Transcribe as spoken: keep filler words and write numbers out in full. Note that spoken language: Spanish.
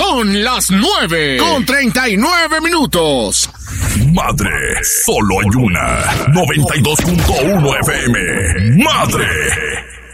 Son las nueve con treinta y nueve minutos. Madre, solo hay una. noventa y dos punto uno F M. Madre.